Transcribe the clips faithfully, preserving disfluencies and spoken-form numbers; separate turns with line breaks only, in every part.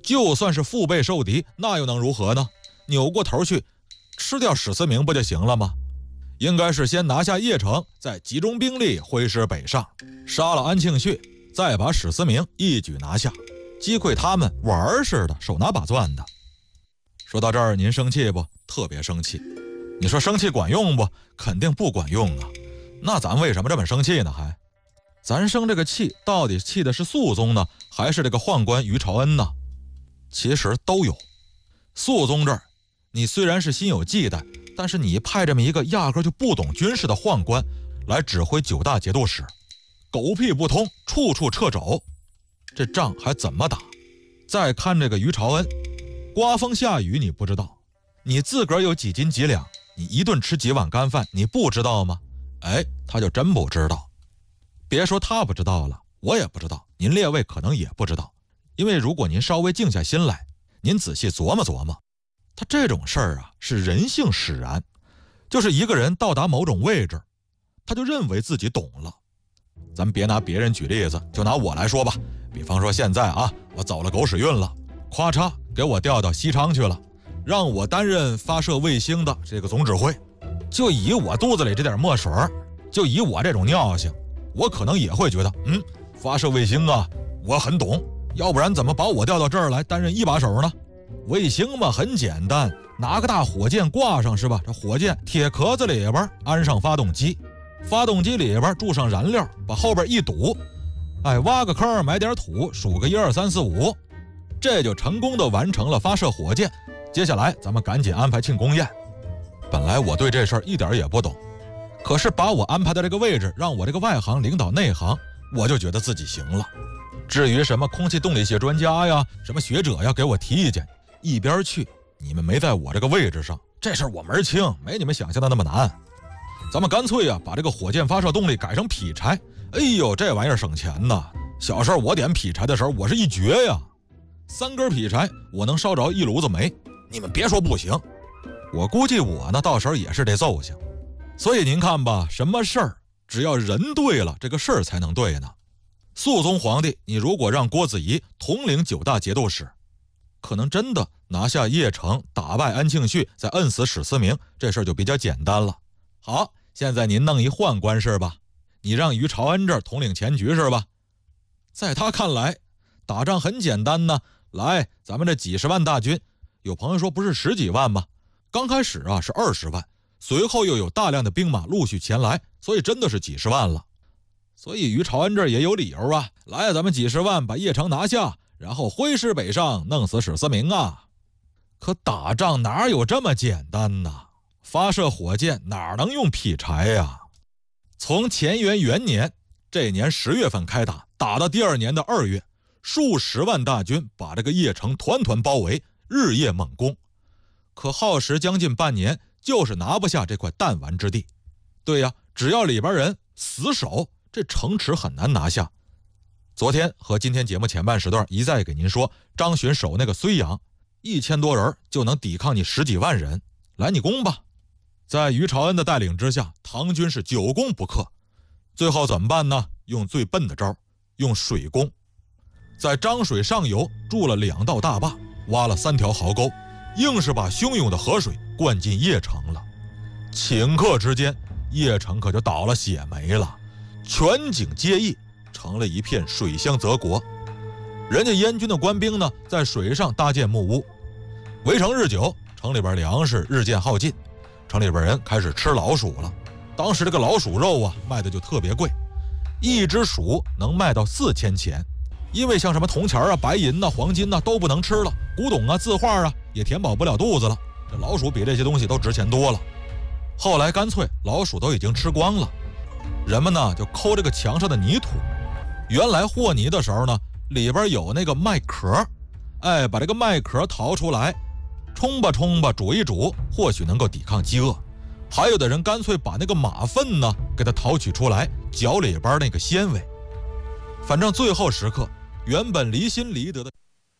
就算是腹背受敌，那又能如何呢？扭过头去吃掉史思明不就行了吗？应该是先拿下邺城，再集中兵力挥师北上，杀了安庆绪，再把史思明一举拿下，击溃他们玩似的，手拿把攥的。说到这儿，您生气不？特别生气。你说生气管用不？肯定不管用啊。那咱为什么这么生气呢？还咱生这个气，到底气的是肃宗呢，还是这个宦官于朝恩呢？其实都有。肃宗这儿，你虽然是心有忌惮，但是你派这么一个压根就不懂军事的宦官来指挥九大节度使，狗屁不通，处处掣肘，这仗还怎么打？再看这个于朝恩，刮风下雨你不知道，你自个儿有几斤几两，你一顿吃几碗干饭，你不知道吗？哎，他就真不知道。别说他不知道了，我也不知道，您列位可能也不知道。因为如果您稍微静下心来，您仔细琢磨琢磨，他这种事儿啊是人性使然，就是一个人到达某种位置，他就认为自己懂了。咱们别拿别人举例子，就拿我来说吧。比方说现在啊，我走了狗屎运了，咵嚓给我调到西昌去了，让我担任发射卫星的这个总指挥。就以我肚子里这点墨水，就以我这种尿性，我可能也会觉得，嗯，发射卫星啊，我很懂。要不然怎么把我调到这儿来担任一把手呢？卫星嘛很简单，拿个大火箭挂上是吧？这火箭铁壳子里边安上发动机，发动机里边注上燃料，把后边一堵，哎，挖个坑埋点土，数个一二三四五，这就成功的完成了发射火箭。接下来咱们赶紧安排庆功宴。本来我对这事儿一点也不懂，可是把我安排的这个位置，让我这个外行领导内行，我就觉得自己行了。至于什么空气动力学专家呀，什么学者呀给我提意见，一边去，你们没在我这个位置上，这事儿我门儿清，没你们想象的那么难。咱们干脆啊把这个火箭发射动力改成劈柴，哎呦这玩意儿省钱呐。小时候我点劈柴的时候，我是一绝呀，三根劈柴我能烧着一炉子煤，你们别说不行。我估计我呢到时候也是这奏性。所以您看吧，什么事儿只要人对了，这个事儿才能对呢。肃宗皇帝，你如果让郭子仪统领九大节度使，可能真的拿下邺城，打败安庆绪，再摁死史思明，这事儿就比较简单了。好，现在您弄一宦官是吧？你让于朝恩这儿统领前局是吧？在他看来，打仗很简单呢。来，咱们这几十万大军，有朋友说不是十几万吗？刚开始啊是二十万，随后又有大量的兵马陆续前来，所以真的是几十万了。所以于朝恩这儿也有理由啊，来，咱们几十万把邺城拿下，然后挥师北上，弄死史思明啊。可打仗哪有这么简单呢？发射火箭哪能用劈柴呀？从乾元元年这年十月份开打，打到第二年的二月，数十万大军把这个邺城团团包围，日夜猛攻。可耗时将近半年，就是拿不下这块弹丸之地。对呀，只要里边人死守，这城池很难拿下。昨天和今天节目前半时段一再给您说，张巡守那个睢阳，一千多人就能抵抗你十几万人，来你攻吧。在于朝恩的带领之下，唐军是久攻不克，最后怎么办呢？用最笨的招，用水攻。在漳水上游筑了两道大坝，挖了三条壕沟，硬是把汹涌的河水灌进邺城了。顷刻之间，邺城可就倒了血霉了，全景皆异，成了一片水乡泽国。人家燕军的官兵呢，在水上搭建木屋，围城日久，城里边粮食日渐耗尽，城里边人开始吃老鼠了。当时这个老鼠肉啊，卖的就特别贵，一只鼠能卖到四千钱。因为像什么铜钱啊、白银啊、黄金啊都不能吃了，古董啊、字画啊也填饱不了肚子了，这老鼠比这些东西都值钱多了。后来干脆老鼠都已经吃光了，人们呢就抠这个墙上的泥土，原来和泥的时候呢，里边有那个麦壳，哎，把这个麦壳淘出来，冲吧冲吧，煮一煮，或许能够抵抗饥饿。还有的人干脆把那个马粪呢给它淘取出来，嚼里边那个纤维。反正最后时刻，原本离心离德的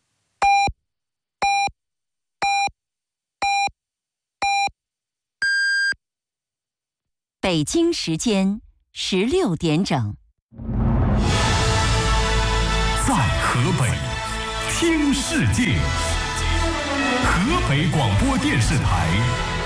北京时间十六点整。
在河北听世界，河北广播电视台